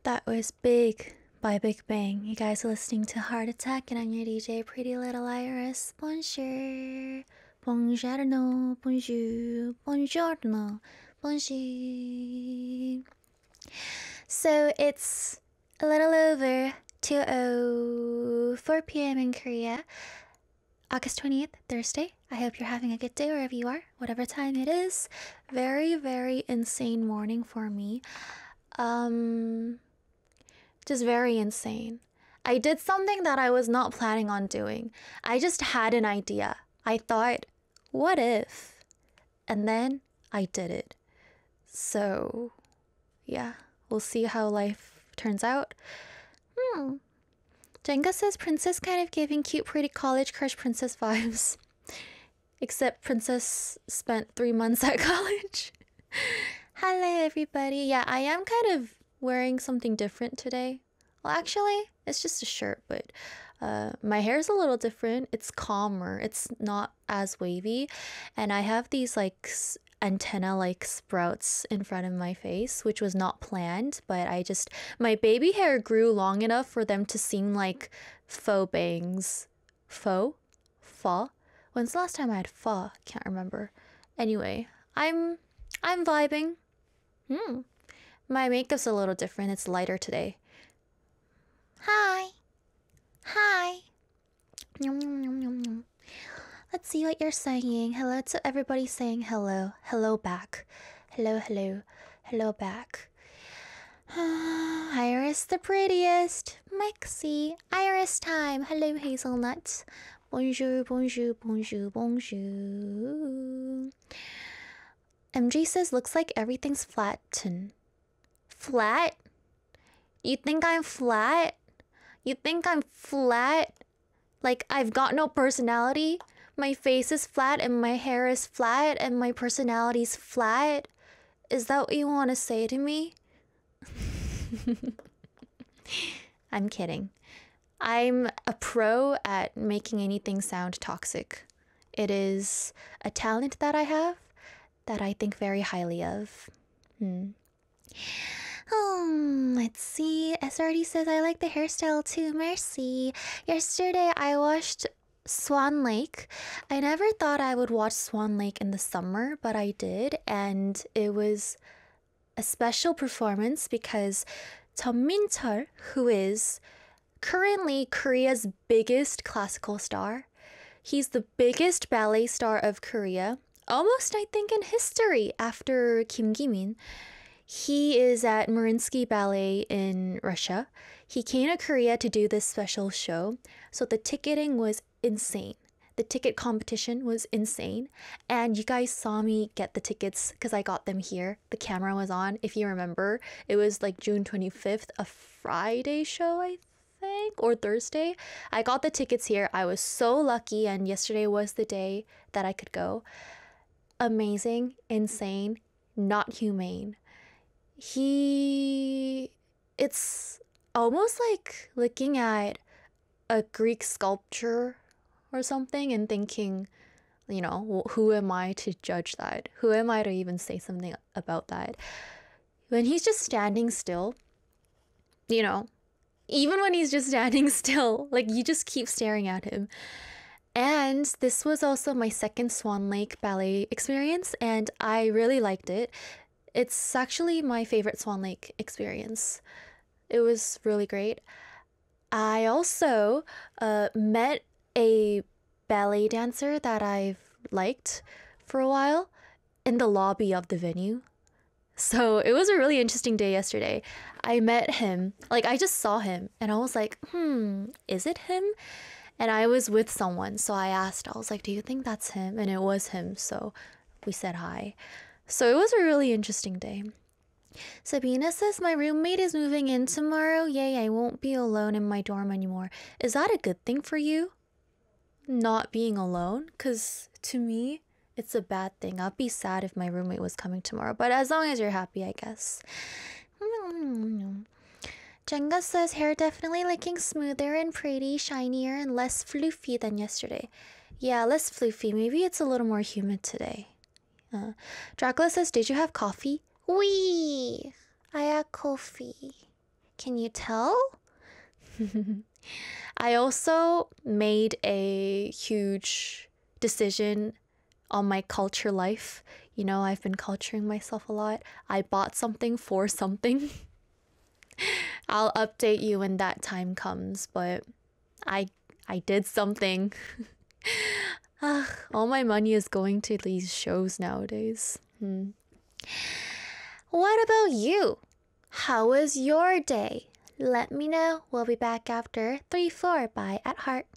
That was Big by Big Bang. You guys are listening to Heart Attack, and I'm your DJ, Pretty Little Iris. Bonjour. Buongiorno. Bonjour. Buongiorno. Bonjour. So it's a little over 2:04 p.m. in Korea. August 20th, Thursday. I hope you're having a good day wherever you are, whatever time it is. Very, very insane morning for me. Just very insane. I did something that I was not planning on doing. I just had an idea. I thought, what if? And then I did it. So, yeah, we'll see how life turns out. Jenga says Princess kind of giving cute, pretty college crush princess vibes. Except Princess spent 3 months at college. Hello, everybody. Yeah, I am kind of wearing something different today. Well, actually, it's just a shirt, but my hair is a little different. It's calmer. It's not as wavy. And I have these like antenna-like sprouts in front of my face, which was not planned, but my baby hair grew long enough for them to seem like faux bangs. Faux? Pho? When's the last time I had pho? Can't remember. Anyway, I'm vibing. My makeup's a little different. It's lighter today. Hi. Yum, yum, yum, yum, yum. Let's see what you're saying. Hello to everybody saying hello. Hello back. Hello back. Iris the prettiest. Maxie. Iris time. Hello hazelnut. Bonjour. MG says looks like everything's flattened. Flat? You think I'm flat? You think I'm flat? Like I've got no personality? My face is flat and my hair is flat and my personality's flat? Is that what you want to say to me? I'm kidding. I'm a pro at making anything sound toxic. It is a talent that I have that I think very highly of. Let's see. SRD says, I like the hairstyle too. Merci. Yesterday I watched Swan Lake. I never thought I would watch Swan Lake in the summer, but I did. And it was a special performance because Jeon Min-chul, who is currently Korea's biggest classical star, he's the biggest ballet star of Korea, almost I think in history after Kim Gi-min. He is at Mariinsky Ballet in Russia. He came to Korea to do this special show, so the ticketing was insane. The ticket competition was insane, and you guys saw me get the tickets because I got them here. The camera was on, if you remember. It was like June 25th, a Friday show, I think, or Thursday. I got the tickets here. I was so lucky, and yesterday was the day that I could go. Amazing, insane, not humane. It's almost like looking at a Greek sculpture or something and thinking, you know, who am I to judge that? Who am I to even say something about that? When he's just standing still, you know, even when he's just standing still, like you just keep staring at him. And this was also my second Swan Lake ballet experience, and I really liked it. It's actually my favorite Swan Lake experience. It was really great. I also met a ballet dancer that I've liked for a while in the lobby of the venue. So it was a really interesting day yesterday. I met him, like I just saw him and I was like, is it him? And I was with someone, so I asked, I was like, do you think that's him? And it was him, so we said hi. So it was a really interesting day. Sabina says, my roommate is moving in tomorrow. Yay, I won't be alone in my dorm anymore. Is that a good thing for you? Not being alone? Because to me, it's a bad thing. I'd be sad if my roommate was coming tomorrow. But as long as you're happy, I guess. Jenga says, hair definitely looking smoother and pretty, shinier, and less floofy than yesterday. Yeah, less floofy. Maybe it's a little more humid today. Dracula says, did you have coffee? Wee! I had coffee. Can you tell? I also made a huge decision on my culture life. You know, I've been culturing myself a lot. I bought something for something. I'll update you when that time comes, but I I did something. All my money is going to these shows nowadays. What about you? How was your day? Let me know. We'll be back after 3-4 by At Heart.